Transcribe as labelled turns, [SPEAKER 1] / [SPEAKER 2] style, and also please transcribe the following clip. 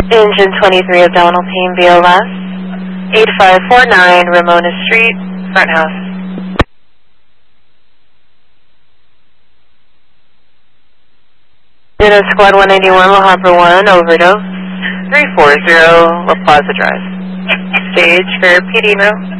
[SPEAKER 1] Engine 23 O'Donnell Team BLS, 8549 Ramona Street, front house. Ditto Squad 191, La Harbor 1, overdose, 340 La Plaza Drive. Stage for PD now.